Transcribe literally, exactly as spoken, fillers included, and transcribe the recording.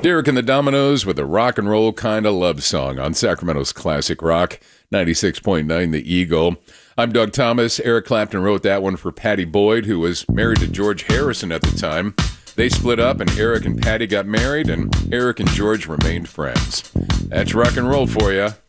Derek and the Dominoes with a rock and roll kind of love song on Sacramento's classic rock, ninety-six point nine The Eagle. I'm Doug Thomas. Eric Clapton wrote that one for Patty Boyd, who was married to George Harrison at the time. They split up and Eric and Patty got married, and Eric and George remained friends. That's rock and roll for you.